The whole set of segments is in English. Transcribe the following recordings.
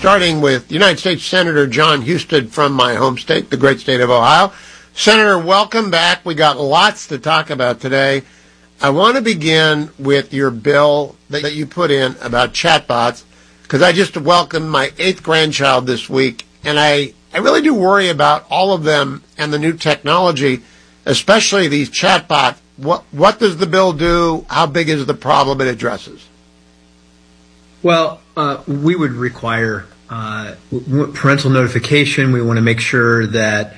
starting with United States Senator Jon Husted from my home state, the great state of Ohio. Senator, welcome back. We got lots to talk about today. I want to begin with your bill that you put in about chatbots, because I just welcomed my 8th grandchild this week, and I really do worry about all of them and the new technology, especially these chatbots. What does the bill do? How big is the problem it addresses? Well, we would require parental notification. We want to make sure that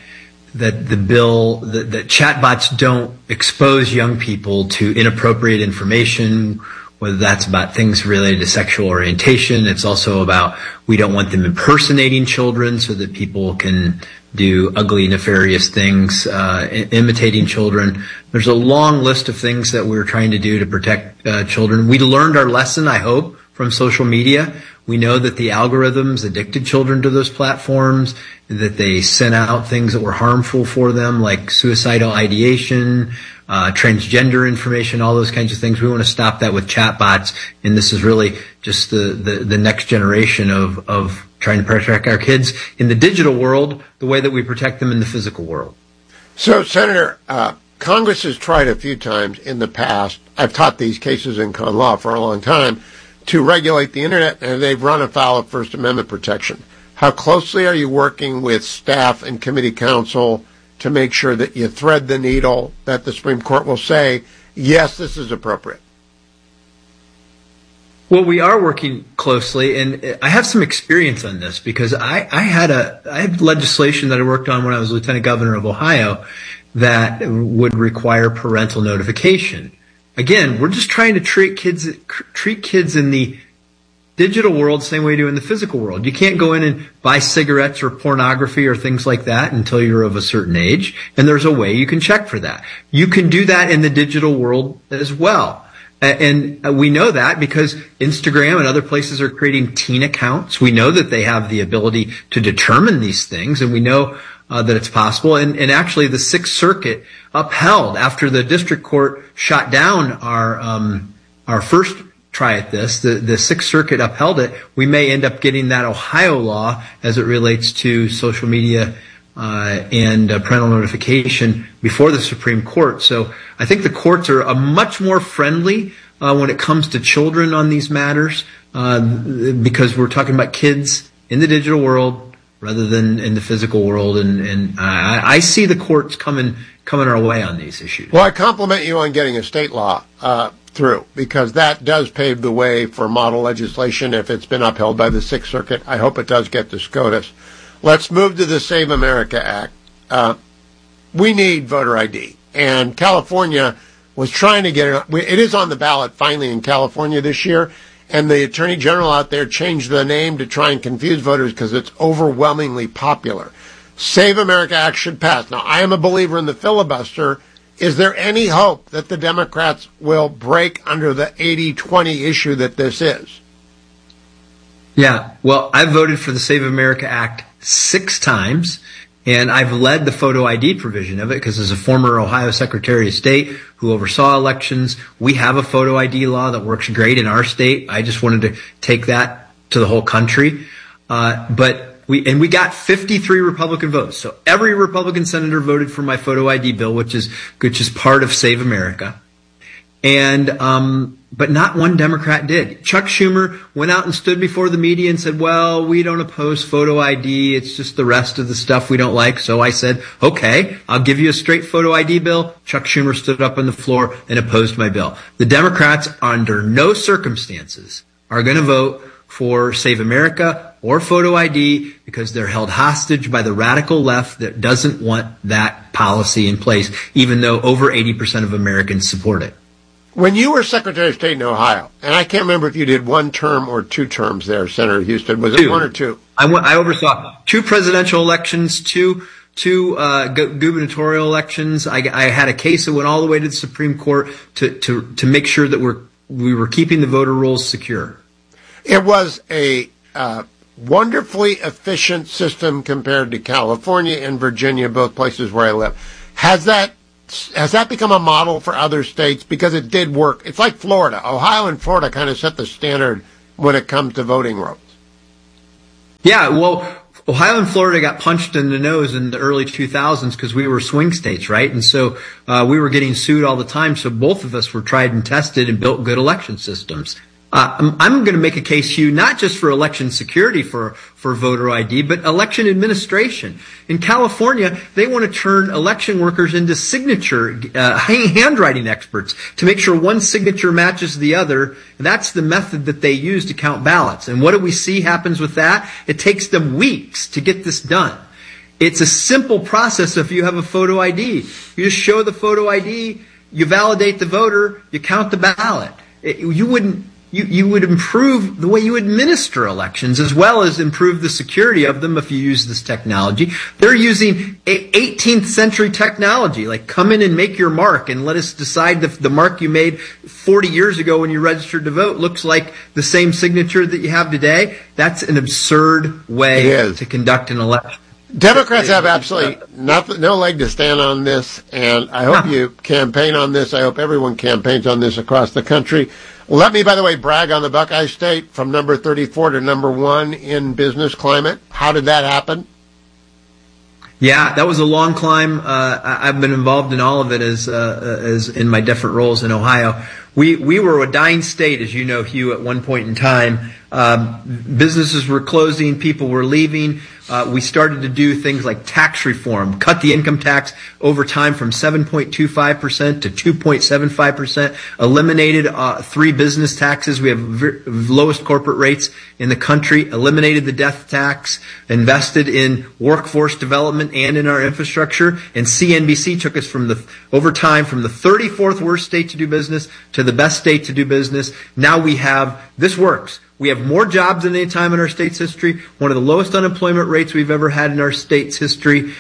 that chatbots don't expose young people to inappropriate information, whether that's about things related to sexual orientation. It's also about, we don't want them impersonating children so that people can do ugly, nefarious things, imitating children. There's a long list of things that we're trying to do to protect children. We learned our lesson, I hope, from social media. We know that the algorithms addicted children to those platforms, that they sent out things that were harmful for them, like suicidal ideation, transgender information, all those kinds of things. We want to stop that with chatbots, and this is really just the next generation of trying to protect our kids in the digital world the way that we protect them in the physical world. So, Senator, Congress has tried a few times in the past, I've taught these cases in con law for a long time, to regulate the Internet, and they've run afoul of First Amendment protection. How closely are you working with staff and committee counsel to make sure that you thread the needle, that the Supreme Court will say, yes, this is appropriate? Well, we are working closely, and I have some experience on this because I had legislation that I worked on when I was Lieutenant Governor of Ohio that would require parental notification. Again, we're just trying to treat kids in the digital world the same way we do in the physical world. You can't go in and buy cigarettes or pornography or things like that until you're of a certain age, and there's a way you can check for that. You can do that in the digital world as well. And we know that because Instagram and other places are creating teen accounts. We know that they have the ability to determine these things, and we know that it's possible. And actually, the Sixth Circuit upheld, after the district court shot down our first try at this, the Sixth Circuit upheld it. We may end up getting that Ohio law as it relates to social media and parental notification before the Supreme Court. So I think the courts are much more friendly when it comes to children on these matters because we're talking about kids in the digital world rather than in the physical world. And I see the courts coming our way on these issues. Well, I compliment you on getting a state law through, because that does pave the way for model legislation if it's been upheld by the Sixth Circuit. I hope it does get to SCOTUS. Let's move to the Save America Act. We need voter ID, and California was trying to get it. It is on the ballot finally in California this year, and the Attorney General out there changed the name to try and confuse voters because it's overwhelmingly popular. Save America Act should pass. Now, I am a believer in the filibuster. Is there any hope that the Democrats will break under the 80-20 issue that this is? Yeah, well, I voted for the Save America Act 6 times, and I've led the photo ID provision of it because as a former Ohio Secretary of State who oversaw elections, we have a photo ID law that works great in our state. I just wanted to take that to the whole country. But we got 53 Republican votes. So every Republican senator voted for my photo ID bill, which is part of Save America. And but not one Democrat did. Chuck Schumer went out and stood before the media and said, well, we don't oppose photo ID. It's just the rest of the stuff we don't like. So I said, okay, I'll give you a straight photo ID bill. Chuck Schumer stood up on the floor and opposed my bill. The Democrats, under no circumstances, are going to vote for Save America or photo ID because they're held hostage by the radical left that doesn't want that policy in place, even though over 80% of Americans support it. When you were Secretary of State in Ohio, and I can't remember if you did 1 term or 2 terms there, Senator Husted, was it 1 or 2? I oversaw 2 presidential elections, 2 gubernatorial elections. I had a case that went all the way to the Supreme Court to make sure that we were keeping the voter rolls secure. It was a wonderfully efficient system compared to California and Virginia, both places where I live. Has that become a model for other states? Because it did work. It's like Florida. Ohio and Florida kind of set the standard when it comes to voting rolls. Yeah, well, Ohio and Florida got punched in the nose in the early 2000s because we were swing states, right? And so we were getting sued all the time. So both of us were tried and tested and built good election systems. I'm going to make a case, Hugh, not just for election security for voter ID, but election administration. In California, they want to turn election workers into signature, handwriting experts to make sure one signature matches the other. That's the method that they use to count ballots. And what do we see happens with that? It takes them weeks to get this done. It's a simple process if you have a photo ID. You just show the photo ID, you validate the voter, you count the ballot. You would improve the way you administer elections as well as improve the security of them if you use this technology. They're using 18th century technology, like come in and make your mark and let us decide if the mark you made 40 years ago when you registered to vote looks like the same signature that you have today. That's an absurd way to conduct an election. Democrats have absolutely no leg to stand on this, and I hope you campaign on this. I hope everyone campaigns on this across the country. Let me, by the way, brag on the Buckeye State from number 34 to number 1 in business climate. How did that happen? Yeah, that was a long climb. I've been involved in all of it as in my different roles in Ohio. We were a dying state, as you know, Hugh, at one point in time. Businesses were closing, people were leaving. We started to do things like tax reform, cut the income tax over time from 7.25% to 2.75%, eliminated 3 business taxes. We have lowest corporate rates in the country, eliminated the death tax, invested in workforce development and in our infrastructure. And CNBC took us over time from the 34th worst state to do business to the best state to do business. Now this works. We have more jobs than any time in our state's history, one of the lowest unemployment rates we've ever had in our state's history.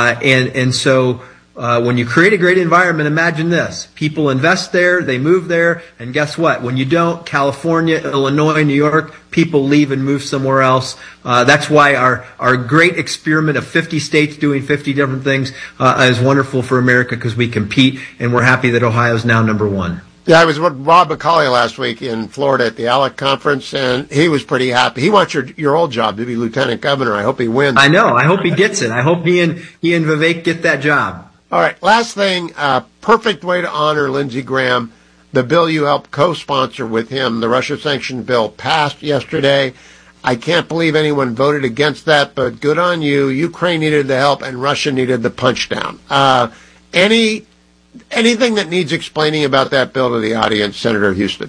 So when you create a great environment, imagine this. People invest there, they move there, and guess what? When you don't, California, Illinois, New York, people leave and move somewhere else. That's why our great experiment of 50 states doing 50 different things is wonderful for America because we compete, and we're happy that Ohio is now number 1. Yeah, I was with Rob McCauley last week in Florida at the ALEC conference, and he was pretty happy. He wants your old job to be lieutenant governor. I hope he wins. I know. I hope he gets it. I hope he and Vivek get that job. All right. Last thing, perfect way to honor Lindsey Graham. The bill you helped co-sponsor with him, the Russia sanctions bill, passed yesterday. I can't believe anyone voted against that, but good on you. Ukraine needed the help, and Russia needed the punchdown. Anything that needs explaining about that bill to the audience, Senator Houston?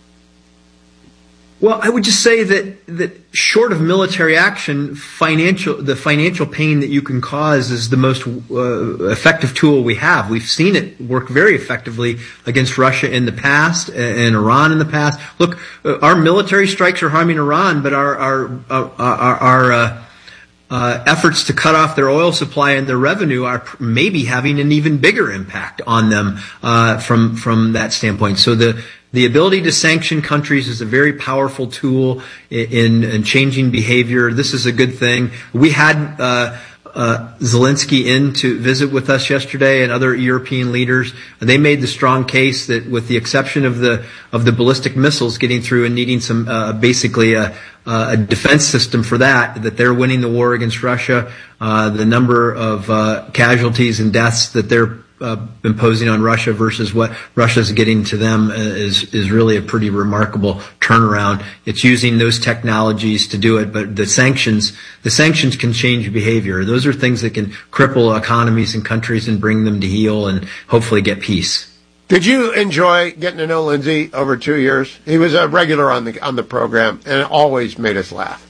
Well, I would just say that short of military action, the financial pain that you can cause is the most effective tool we have. We've seen it work very effectively against Russia in the past and Iran in the past. Look, our military strikes are harming Iran, but our efforts to cut off their oil supply and their revenue are maybe having an even bigger impact on them from that standpoint. So the ability to sanction countries is a very powerful tool in changing behavior. This is a good thing. We had Zelensky in to visit with us yesterday and other European leaders. They made the strong case that with the exception of the ballistic missiles getting through and needing some basically a defense system for that they're winning the war against Russia. The number of casualties and deaths that they're imposing on Russia versus what Russia's getting to them is really a pretty remarkable turnaround. It's using those technologies to do it, but the sanctions can change behavior. Those are things that can cripple economies and countries and bring them to heel and hopefully get peace. Did you enjoy getting to know Lindsey over 2 years? He was a regular on the program and it always made us laugh.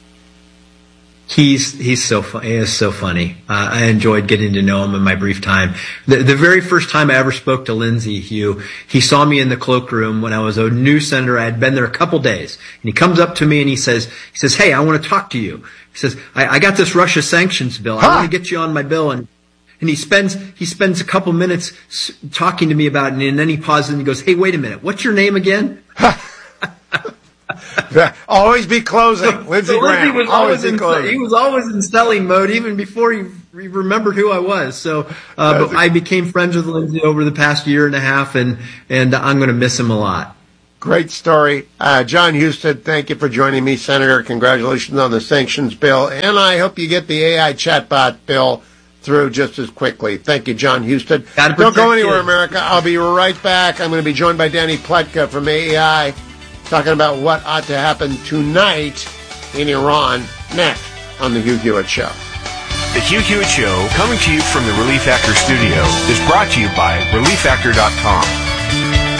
He's so funny. He is so funny. I enjoyed getting to know him in my brief time. The very first time I ever spoke to Lindsey, Hugh, he saw me in the cloakroom when I was a new senator. I had been there a couple days, and he comes up to me and he says, "Hey, I want to talk to you." He says, "I got this Russia sanctions bill. I want to get you on my bill." And he spends a couple minutes talking to me about it, and then he pauses and he goes, "Hey, wait a minute. What's your name again?" Always be closing. Lindsey Graham. He was always in selling mode even before he remembered who I was. So, but I became friends with Lindsey over the past year and a half, and I'm going to miss him a lot. Great story. John Husted, thank you for joining me, Senator. Congratulations on the sanctions bill. And I hope you get the AI chatbot bill through just as quickly. Thank you, John Husted. Don't go anywhere, America. I'll be right back. I'm going to be joined by Danny Pletka from AEI, talking about what ought to happen tonight in Iran, next on The Hugh Hewitt Show. The Hugh Hewitt Show, coming to you from the Relief Factor studio, is brought to you by ReliefFactor.com.